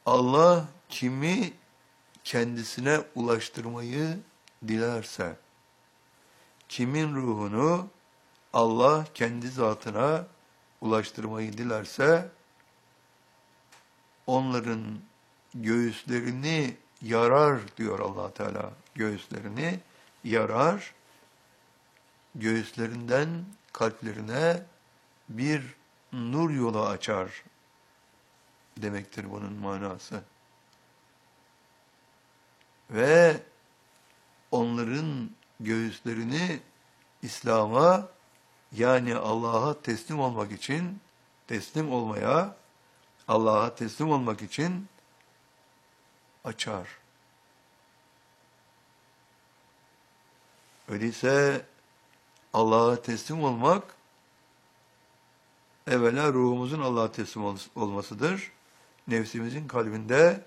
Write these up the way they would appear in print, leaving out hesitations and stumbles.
Allah kimi kendisine ulaştırmayı dilerse, kimin ruhunu Allah kendi zatına ulaştırmayı dilerse, onların göğüslerini yarar diyor Allah Teala. Göğüslerini yarar, göğüslerinden kalplerine bir nur yolu açar demektir bunun manası. Ve onların göğüslerini İslam'a, yani Allah'a teslim olmak için, Allah'a teslim olmak için açar. Öyleyse Allah'a teslim olmak, evvela ruhumuzun Allah'a teslim olmasıdır. Nefsimizin kalbinde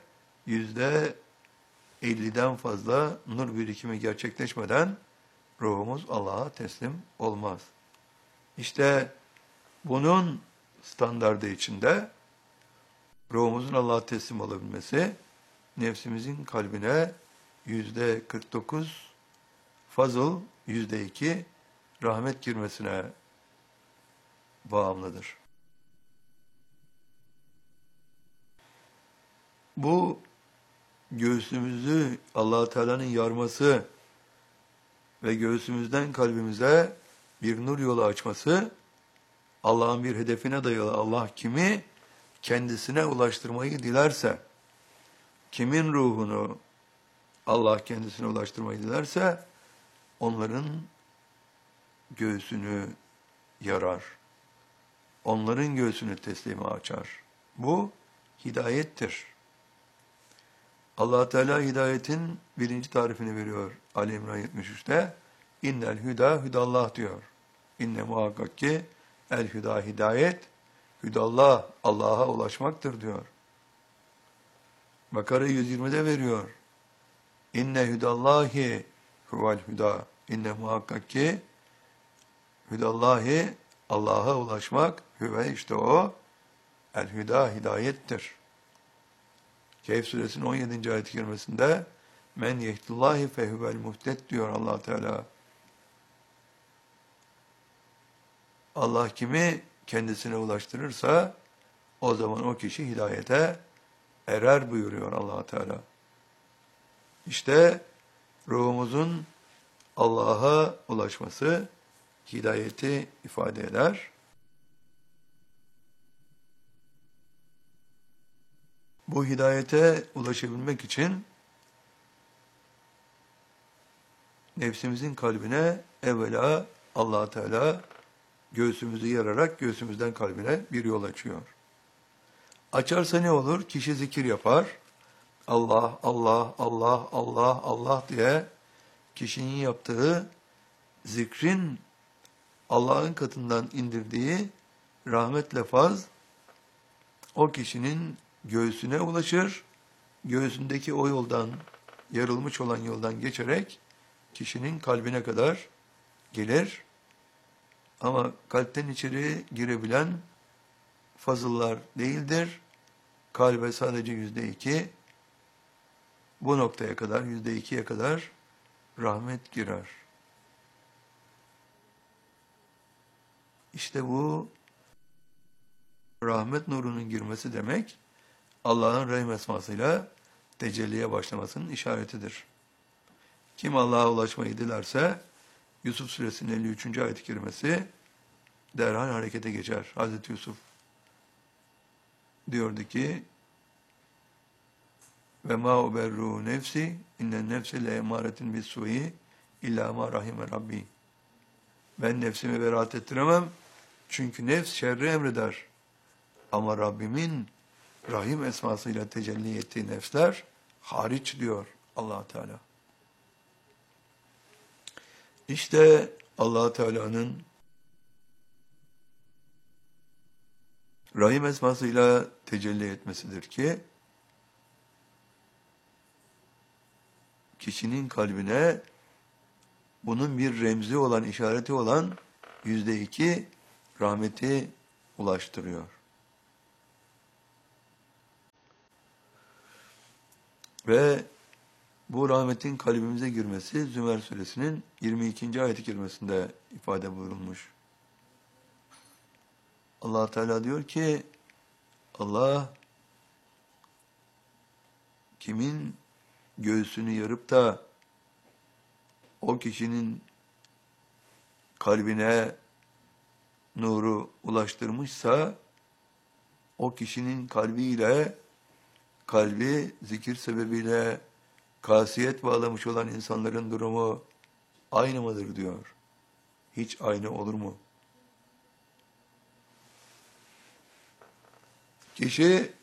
%50'den fazla nur birikimi gerçekleşmeden ruhumuz Allah'a teslim olmaz. İşte bunun standardı içinde ruhumuzun Allah'a teslim olabilmesi, nefsimizin kalbine %49 fazıl, %2 rahmet girmesine bağımlıdır. Bu göğsümüzü Allah Teala'nın yarması ve göğsümüzden kalbimize bir nur yolu açması, Allah'ın bir hedefine dayalı. Allah kimi kendisine ulaştırmayı dilerse, kimin ruhunu Allah kendisine ulaştırmayı dilerse, onların göğsünü yarar. Onların göğsünü teslime açar. Bu hidayettir. Allah Teala hidayetin birinci tarifini veriyor Ali İmran 73'te. İnnel hüda hüdallah diyor. İnne muhakkak ki el hüda hidayet, hüdallah Allah'a ulaşmaktır diyor. Bakara 120'de veriyor. İnne hüdallahi huvel hüda. İnne muhakkak ki hüdallahi Allah'a ulaşmak, hüve işte o, el hüda hidayettir. Kehf suresinin 17. ayet-i kerimesinde men yehdillahi fehuvel muhtet diyor Allah Teala. Allah kimi kendisine ulaştırırsa o zaman o kişi hidayete erer buyuruyor Allah Teala. İşte ruhumuzun Allah'a ulaşması hidayeti ifade eder. Bu hidayete ulaşabilmek için nefsimizin kalbine evvela Allah Teala göğsümüzü yararak göğsümüzden kalbine bir yol açıyor. Açarsa ne olur? Kişi zikir yapar. Allah, Allah, Allah, Allah, Allah diye kişinin yaptığı zikrin Allah'ın katından indirdiği rahmetle faz o kişinin göğsüne ulaşır. Göğsündeki o yoldan, yarılmış olan yoldan geçerek kişinin kalbine kadar gelir. Ama kalpten içeri girebilen fazıllar değildir. Kalbe sadece %2, bu noktaya kadar, %2'ye kadar rahmet girer. İşte bu rahmet nurunun girmesi demek, Allah'ın rahim esmasıyla tecelliye başlamasının işaretidir. Kim Allah'a ulaşmayı dilerse, Yusuf suresinin 53. ayet-i kerimesi derhal harekete geçer. Hazreti Yusuf diyordu ki, ve ma uberru nefsi innen nefse le emaretin bis su'i illa ma rahime rabbi. Ben nefsimi beraat ettiremem çünkü nefs şerri emreder. Ama Rabbimin rahim esmasıyla tecelli ettiği nefsler hariç diyor Allah Teala. İşte Allah Teala'nın rahim esmasıyla tecelli etmesidir ki kişinin kalbine bunun bir remzi olan, işareti olan %2 rahmeti ulaştırıyor. Ve bu rahmetin kalbimize girmesi Zümer suresinin 22. ayet-i kerimesinde ifade buyurulmuş. Allah Teala diyor ki, Allah kimin göğsünü yarıp da o kişinin kalbine nuru ulaştırmışsa, o kişinin kalbi zikir sebebiyle kasiyet bağlamış olan insanların durumu aynı mıdır diyor. Hiç aynı olur mu? Kişi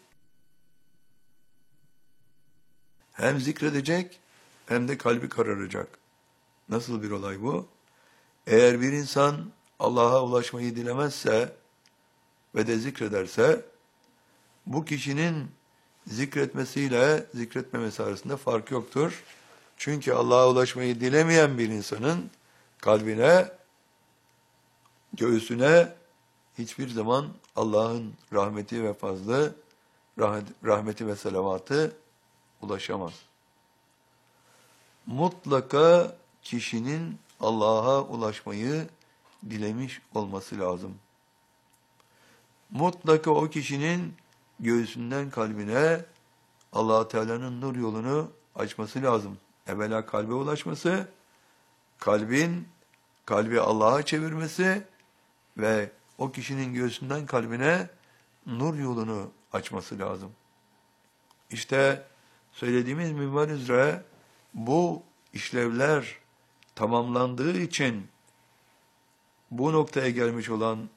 hem zikredecek hem de kalbi kararacak. Nasıl bir olay bu? Eğer bir insan Allah'a ulaşmayı dilemezse ve de zikrederse, bu kişinin zikretmesiyle zikretmemesi arasında fark yoktur. Çünkü Allah'a ulaşmayı dilemeyen bir insanın kalbine, göğsüne hiçbir zaman Allah'ın rahmeti ve fazlı, rahmeti ve selavatı ulaşamaz. Mutlaka kişinin Allah'a ulaşmayı dilemiş olması lazım. Mutlaka o kişinin göğsünden kalbine Allah Teala'nın nur yolunu açması lazım. Evvela kalbe ulaşması, kalbi Allah'a çevirmesi ve o kişinin göğsünden kalbine nur yolunu açması lazım. İşte söylediğimiz minval üzere bu işlevler tamamlandığı için bu noktaya gelmiş olan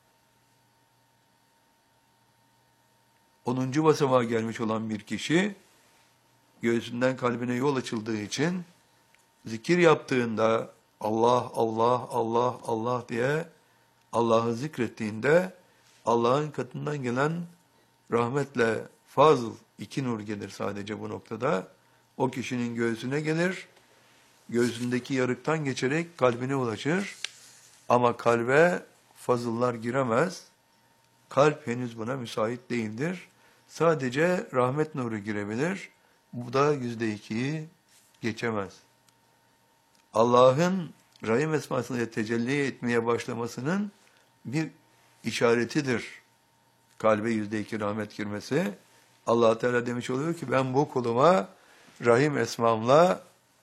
10. basamağa gelmiş olan bir kişi, göğsünden kalbine yol açıldığı için zikir yaptığında Allah, Allah, Allah, Allah diye Allah'ı zikrettiğinde Allah'ın katından gelen rahmetle fazl, 2 nur gelir sadece bu noktada. O kişinin göğsüne gelir, göğsündeki yarıktan geçerek kalbine ulaşır. Ama kalbe fazıllar giremez. Kalp henüz buna müsait değildir. Sadece rahmet nuru girebilir. Bu da %2'yi geçemez. Allah'ın Rahim esmasıyla tecelli etmeye başlamasının bir işaretidir kalbe %2 rahmet girmesi. Allah Teala demiş oluyor ki, ben bu kuluma Rahim esmamla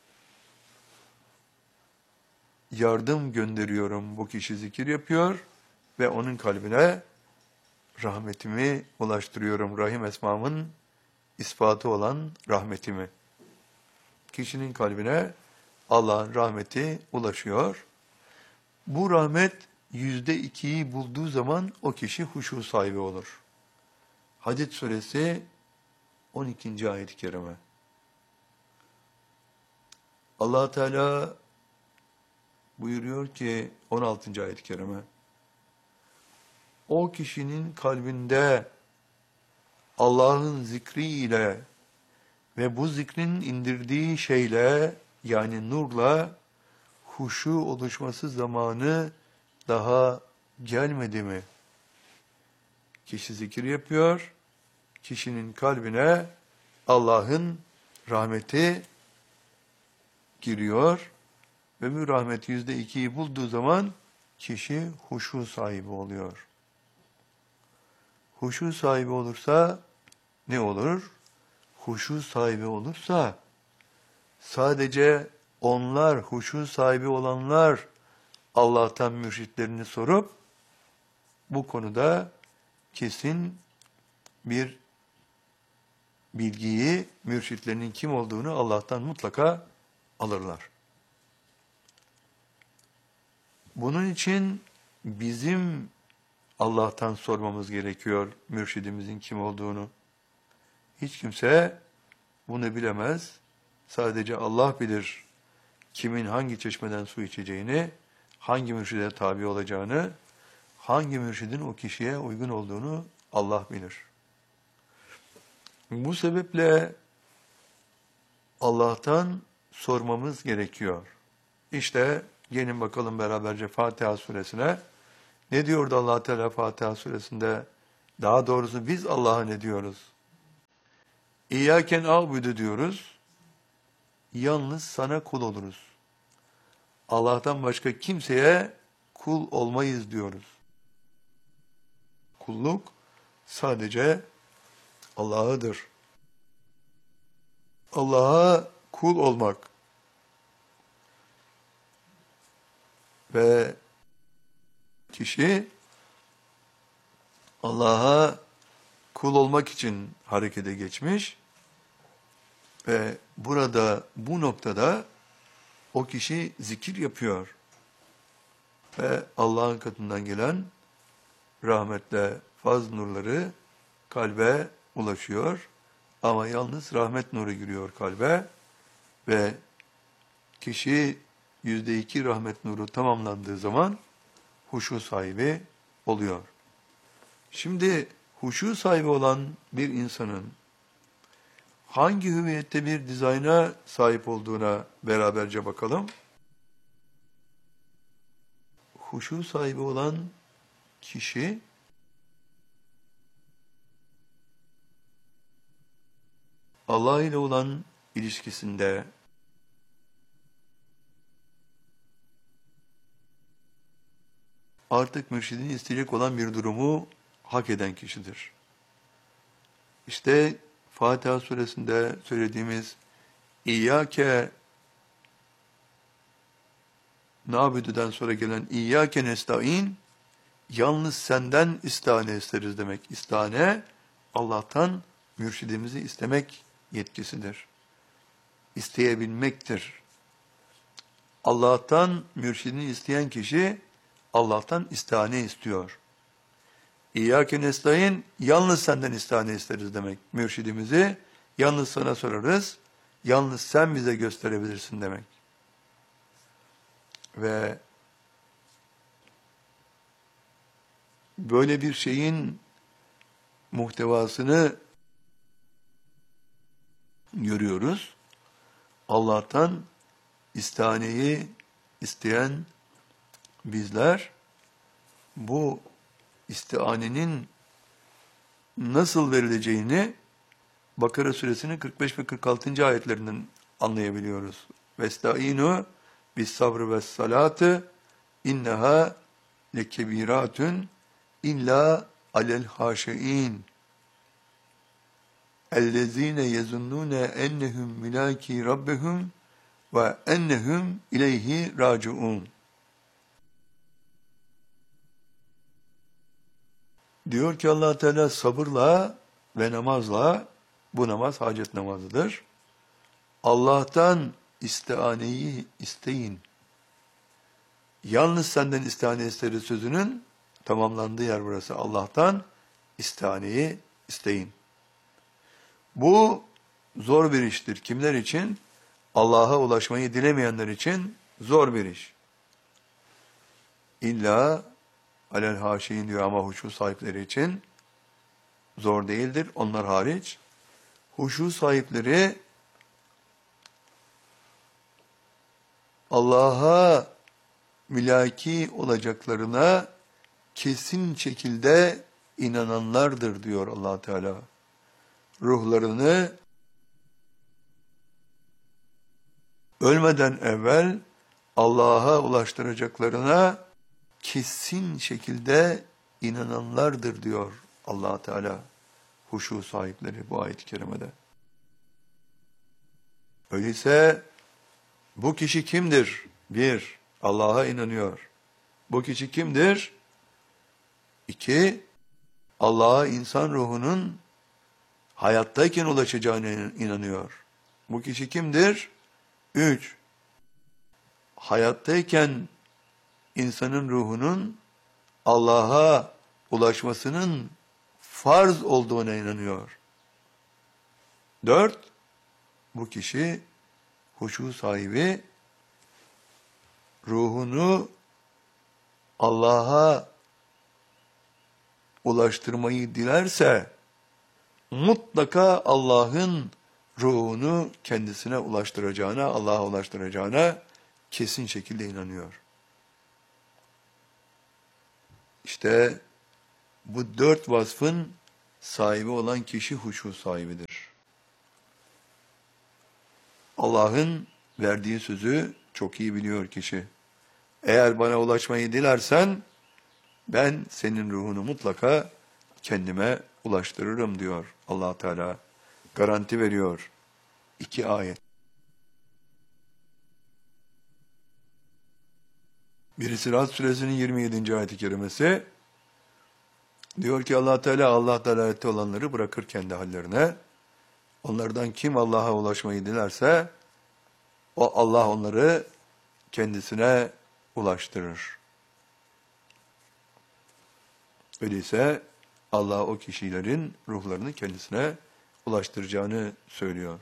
yardım gönderiyorum. Bu kişi zikir yapıyor ve onun kalbine rahmetimi ulaştırıyorum. Rahim esmamın ispatı olan rahmetimi. Kişinin kalbine Allah'ın rahmeti ulaşıyor. Bu rahmet %2'yi bulduğu zaman o kişi huşu sahibi olur. Hadid suresi 12. ayet-i kerime. Allah Teala buyuruyor ki 16. ayet-i kerime. O kişinin kalbinde Allah'ın zikriyle ve bu zikrin indirdiği şeyle, yani nurla huşu oluşması zamanı daha gelmedi mi? Kişi zikir yapıyor, kişinin kalbine Allah'ın rahmeti giriyor ve bu rahmet %2'yi bulduğu zaman kişi huşu sahibi oluyor. Huşu sahibi olursa ne olur? Huşu sahibi olursa sadece onlar, huşu sahibi olanlar Allah'tan mürşitlerini sorup bu konuda kesin bir bilgiyi, mürşitlerinin kim olduğunu Allah'tan mutlaka alırlar. Bunun için bizim Allah'tan sormamız gerekiyor mürşidimizin kim olduğunu. Hiç kimse bunu bilemez. Sadece Allah bilir kimin hangi çeşmeden su içeceğini, hangi mürşide tabi olacağını, hangi mürşidin o kişiye uygun olduğunu Allah bilir. Bu sebeple Allah'tan sormamız gerekiyor. İşte gelin bakalım beraberce Fatiha suresine. Ne diyordu Allah Teala Fatiha suresinde? Daha doğrusu biz Allah'a ne diyoruz? İyyâken a'budu diyoruz. Yalnız sana kul oluruz. Allah'tan başka kimseye kul olmayız diyoruz. Kulluk sadece Allah'adır. Allah'a kul olmak ve kişi Allah'a kul olmak için harekete geçmiş ve burada, bu noktada o kişi zikir yapıyor ve Allah'ın katından gelen rahmetle faz nurları kalbe ulaşıyor ama yalnız rahmet nuru giriyor kalbe ve kişi %2 rahmet nuru tamamlandığı zaman huşu sahibi oluyor. Şimdi huşu sahibi olan bir insanın hangi hüviyette bir dizayna sahip olduğuna beraberce bakalım. Huşu sahibi olan kişi Allah ile olan ilişkisinde artık mürşidini isteyecek olan bir durumu hak eden kişidir. İşte Fatiha suresinde söylediğimiz İyyâke nâbüdüden sonra gelen İyyâke nesta'in, yalnız senden istihane isteriz demek. İstihane, Allah'tan mürşidimizi istemek yetkisidir. İsteyebilmektir. Allah'tan mürşidini isteyen kişi, Allah'tan istihane istiyor. İyyâke nesta'in, yalnız senden istihane isteriz demek. Mürşidimizi yalnız sana sorarız, yalnız sen bize gösterebilirsin demek. Ve böyle bir şeyin muhtevasını görüyoruz. Allah'tan istihaneyi isteyen bizler, bu istihanenin nasıl verileceğini Bakara suresinin 45 ve 46. ayetlerinden anlayabiliyoruz. Vestaînû bis sabrı ve salâtı inneha lekebiratun illa alel haşein ellezîne yezunnûne ennehum mülâkî rabbehum ve ennehum ileyhi râciûn. Diyor ki Allah Teala sabırla ve namazla, bu namaz hacet namazıdır. Allah'tan istihaneyi isteyin. Yalnız senden istihane isteriz sözünün tamamlandığı yer burası. Allah'tan istihaneyi isteyin. Bu zor bir iştir. Kimler için? Allah'a ulaşmayı dilemeyenler için zor bir iş. İlla alel haşeyin diyor ama huşu sahipleri için zor değildir. Onlar hariç. Huşu sahipleri Allah'a mülaki olacaklarına kesin şekilde inananlardır diyor Allah Teala. Ruhlarını ölmeden evvel Allah'a ulaştıracaklarına kesin şekilde inananlardır diyor Allah Teala. Huşu sahipleri bu ayet-i kerimede. Öyleyse bu kişi kimdir? Bir, Allah'a inanıyor. Bu kişi kimdir? İki, Allah'a insan ruhunun hayattayken ulaşacağına inanıyor. Bu kişi kimdir? Üç, hayattayken insanın ruhunun Allah'a ulaşmasının farz olduğuna inanıyor. Dört, bu kişi huşu sahibi, ruhunu Allah'a ulaştırmayı dilerse, mutlaka Allah'ın ruhunu kendisine ulaştıracağına, Allah'a ulaştıracağına kesin şekilde inanıyor. İşte bu dört vasfın sahibi olan kişi huşu sahibidir. Allah'ın verdiği sözü çok iyi biliyor kişi. Eğer bana ulaşmayı dilersen ben senin ruhunu mutlaka kendime ulaştırırım diyor Allah Teala. Garanti veriyor. 2 ayet. Birisi Rad suresinin 27. ayet-i kerimesi. Diyor ki Allah Teala, Allah dalalette olanları bırakır kendi hallerine. Onlardan kim Allah'a ulaşmayı dilerse o Allah onları kendisine ulaştırır. Öyleyse Allah o kişilerin ruhlarını kendisine ulaştıracağını söylüyor.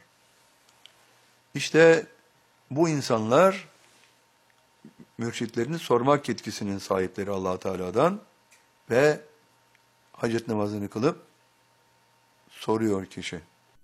İşte bu insanlar mürşitlerini sormak yetkisinin sahipleri Allah Teala'dan ve hacet namazını kılıp soruyor kişi.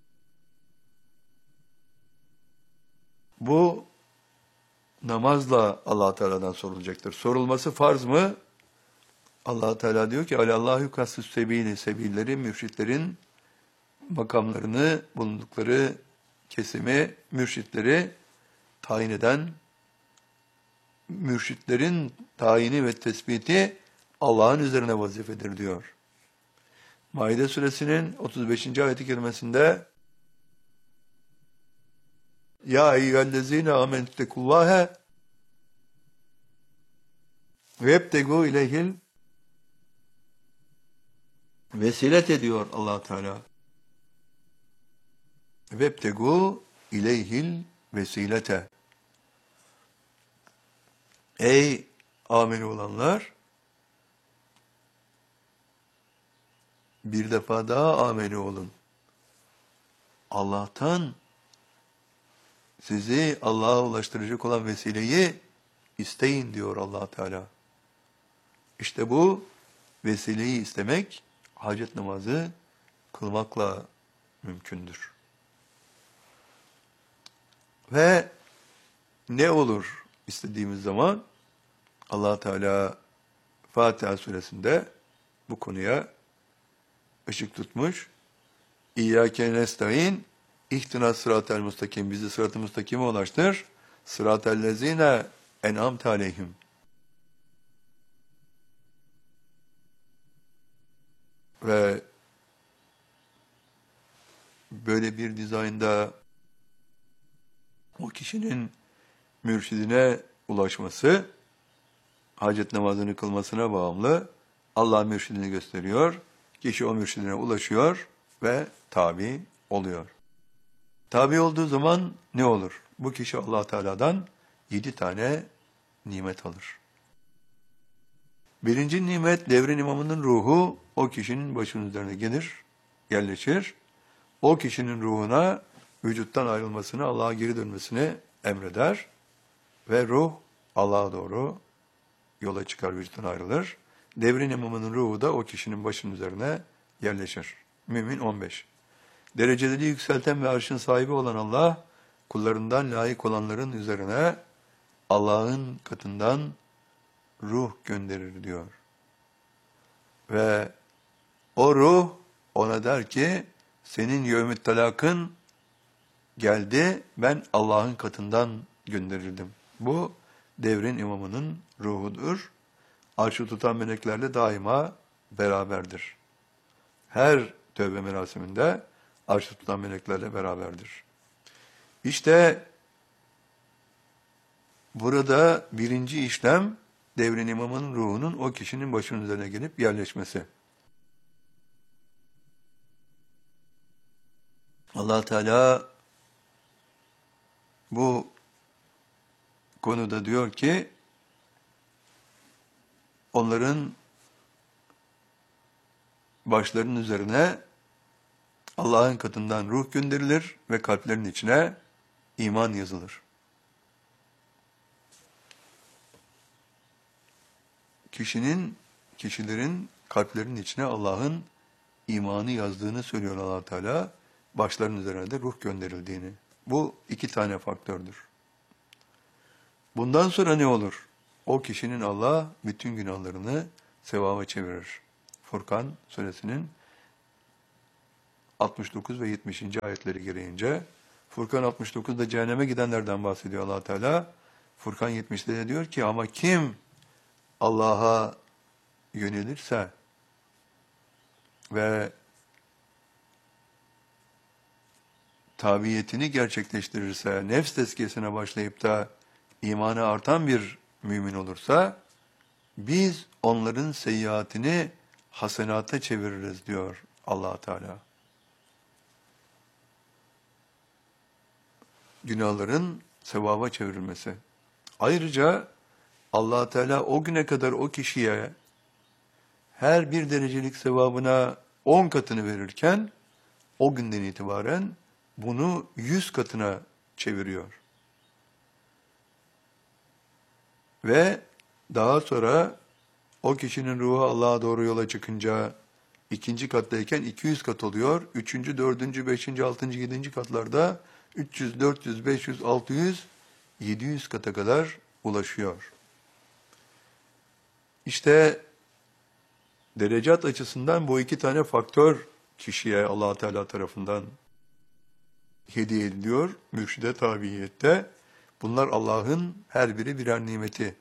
Bu namazla Allah Teala'dan sorulacaktır. Sorulması farz mı? Allah Teala diyor ki Allahu yukassüs sebili, sebilleri mürşitlerin makamlarını, bulundukları kesimi, mürşitleri tayin eden, mürşitlerin tayini ve tespiti Allah'ın üzerine vazifedir diyor. Maide suresinin 35. ayet-i kerimesinde Ya eyyühellezine amenüttekullâhe ve ebtegû ileyhil vesilet ediyor Allah Teala. Vebtegu ileyhil vesilete. Ey ameli olanlar, bir defa daha ameli olun. Allah'tan sizi Allah'a ulaştıracak olan vesileyi isteyin diyor Allah Teala. İşte bu vesileyi istemek, hacet namazı kılmakla mümkündür. Ve ne olur istediğimiz zaman Allah Teala Fatiha suresinde bu konuya ışık tutmuş. İyyâke nestaîn ihtina sıratel mustakim, bizi sırat-ı mustakime ulaştır. Sıratellezîne en'amte aleyhim. Ve böyle bir dizaynda o kişinin mürşidine ulaşması, hacet namazını kılmasına bağımlı. Allah mürşidini gösteriyor. Kişi o mürşidine ulaşıyor ve tabi oluyor. Tabi olduğu zaman ne olur? Bu kişi Allah Teala'dan 7 tane nimet alır. Birinci nimet, devrin imamının ruhu o kişinin başının üzerine gelir, yerleşir. O kişinin ruhuna vücuttan ayrılmasını, Allah'a geri dönmesini emreder. Ve ruh Allah'a doğru yola çıkar, vücuttan ayrılır. Devrin imamının ruhu da o kişinin başının üzerine yerleşir. Mümin 15. Dereceleri yükselten ve arşın sahibi olan Allah, kullarından layık olanların üzerine Allah'ın katından ruh gönderir diyor. Ve o ruh ona der ki, senin yevmü talakın geldi, ben Allah'ın katından gönderildim. Bu devrin imamının ruhudur. Arşı tutan meleklerle daima beraberdir. Her tövbe merasiminde arşı tutan meleklerle beraberdir. İşte burada birinci işlem devrin imamının ruhunun o kişinin başının üzerine gelip yerleşmesi. Allah Teala bu konuda diyor ki onların başlarının üzerine Allah'ın katından ruh gönderilir ve kalplerin içine iman yazılır. Kişilerin kalplerinin içine Allah'ın imanı yazdığını söylüyor Allah Teala. Başlarının üzerine de ruh gönderildiğini. Bu 2 tane faktördür. Bundan sonra ne olur? O kişinin Allah bütün günahlarını sevaba çevirir. Furkan suresinin 69 ve 70. ayetleri gereğince Furkan 69'da cehenneme gidenlerden bahsediyor Allah Teala. Furkan 70'de de diyor ki ama kim Allah'a yönelirse ve tabiyetini gerçekleştirirse, nefs tezkiyesine başlayıp da imanı artan bir mümin olursa, biz onların seyyiatini hasenata çeviririz diyor Allah Teala. Günahların sevaba çevrilmesi. Ayrıca Allah Teala o güne kadar o kişiye her bir derecelik sevabına 10 katını verirken, o günden itibaren bunu 100 katına çeviriyor. Ve daha sonra o kişinin ruhu Allah'a doğru yola çıkınca ikinci kattayken 200 kat oluyor. Üçüncü, dördüncü, beşinci, altıncı, yedinci katlarda 300, 400, 500, 600, 700 kata kadar ulaşıyor. İşte derecat açısından bu iki tane faktör kişiye Allah Teala tarafından hediye ediliyor. Mürşide tabiyette. Bunlar Allah'ın her biri birer nimeti.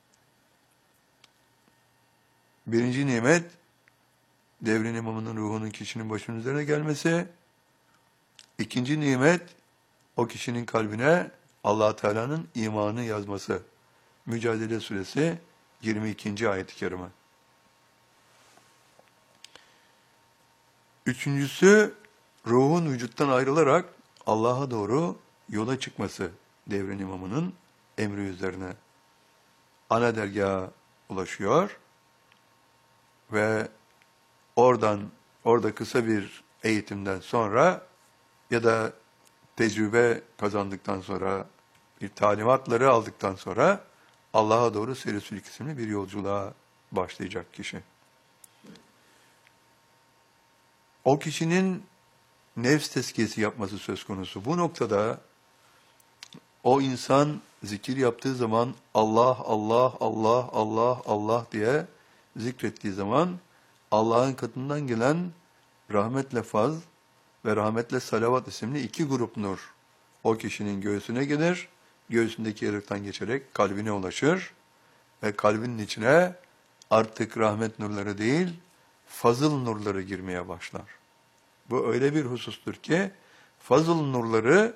Birinci nimet, devrin imamının ruhunun kişinin başının üzerine gelmesi. İkinci nimet, o kişinin kalbine Allah Teala'nın imanı yazması. Mücadele Suresi 22. ayet-i kerime. Üçüncüsü, ruhun vücuttan ayrılarak Allah'a doğru yola çıkması devrin imamının emri üzerine. Ana dergaha ulaşıyor ve orada kısa bir eğitimden sonra ya da tecrübe kazandıktan sonra, bir talimatları aldıktan sonra Allah'a doğru seyir-i isimli bir yolculuğa başlayacak kişi. O kişinin nefs tezkiyesi yapması söz konusu. Bu noktada o insan zikir yaptığı zaman Allah, Allah, Allah, Allah, Allah diye zikrettiği zaman Allah'ın katından gelen rahmetle faz ve rahmetle salavat isimli iki grup nur o kişinin göğsüne gelir, göğsündeki yarıktan geçerek kalbine ulaşır ve kalbinin içine artık rahmet nurları değil, fazıl nurları girmeye başlar. Bu öyle bir husustur ki, fazıl nurları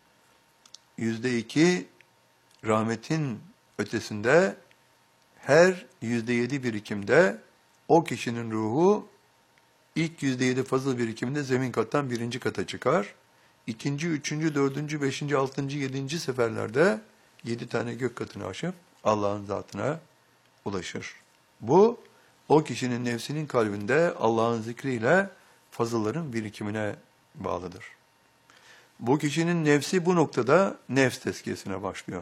%2 rahmetin ötesinde her %7 birikimde o kişinin ruhu ilk %7 fazıl birikiminde zemin kattan birinci kata çıkar. İkinci, üçüncü, dördüncü, beşinci, altıncı, yedinci seferlerde 7 tane gök katını aşıp Allah'ın zatına ulaşır. Bu o kişinin nefsinin kalbinde Allah'ın zikriyle fazılların birikimine bağlıdır. Bu kişinin nefsi bu noktada nefs tezkiyesine başlıyor.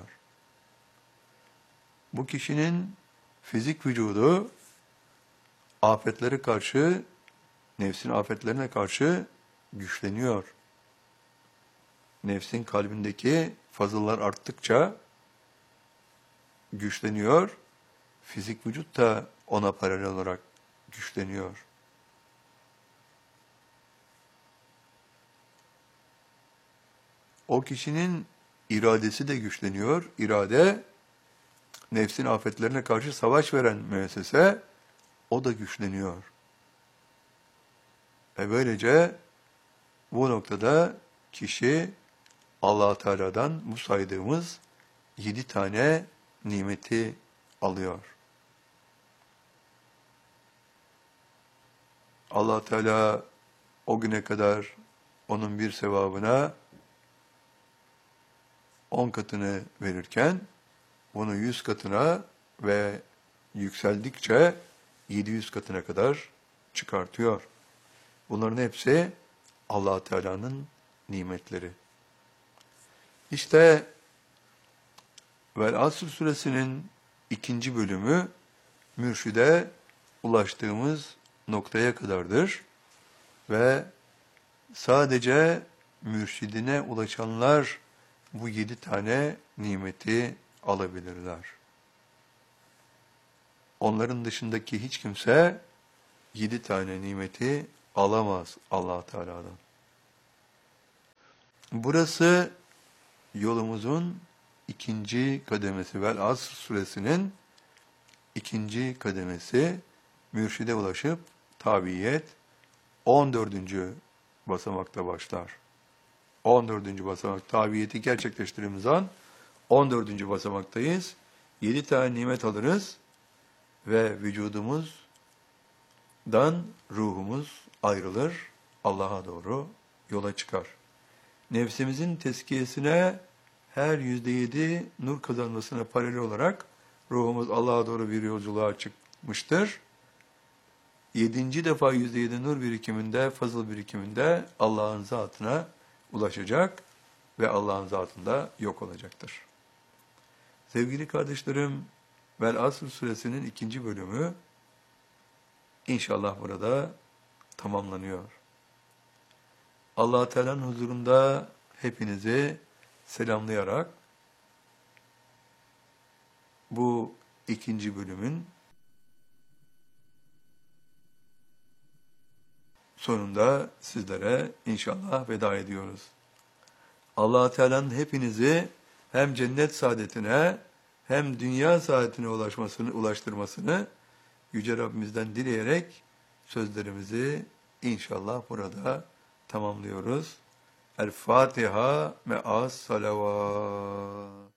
Bu kişinin fizik vücudu afetlere karşı, nefsin afetlerine karşı güçleniyor. Nefsin kalbindeki fazıllar arttıkça güçleniyor. Fizik vücut da ona paralel olarak güçleniyor. O kişinin iradesi de güçleniyor. İrade, nefsin afetlerine karşı savaş veren müessese, o da güçleniyor. Ve böylece bu noktada kişi Allah Teala'dan bu saydığımız 7 tane nimeti alıyor. Allah Teala o güne kadar onun bir sevabına 10 katını verirken bunu 100 katına ve yükseldikçe 700 katına kadar çıkartıyor. Bunların hepsi Allah Teala'nın nimetleri. İşte Vel Asr suresinin 2. bölümü mürşide ulaştığımız noktaya kadardır ve sadece mürşidine ulaşanlar bu 7 tane nimeti alabilirler. Onların dışındaki hiç kimse 7 tane nimeti alamaz Allah Teala'dan. Burası yolumuzun ikinci kademesi. Vel Asr suresinin ikinci kademesi. Mürşide ulaşıp tabiyet 14. basamakta başlar. 14. basamak tabiyeti gerçekleştirdiğimiz an 14. basamaktayız. 7 tane nimet alırız ve vücudumuzdan ruhumuz ayrılır. Allah'a doğru yola çıkar. Nefsimizin tezkiyesine her %7 nur kazanmasına paralel olarak ruhumuz Allah'a doğru bir yolculuğa çıkmıştır. 7. defa %7 nur birikiminde, fazıl birikiminde Allah'ın zatına ulaşacak ve Allah'ın zatında yok olacaktır. Sevgili kardeşlerim, Vel Asr suresinin 2. bölümü inşallah burada tamamlanıyor. Allah Teala'nın huzurunda hepinizi selamlayarak bu 2. bölümün sonunda sizlere inşallah veda ediyoruz. Allah Teala'nın hepinizi hem cennet saadetine hem dünya saadetine ulaştırmasını Yüce Rabbimizden dileyerek sözlerimizi inşallah burada tamamlıyoruz. El Fatiha me'as salavat.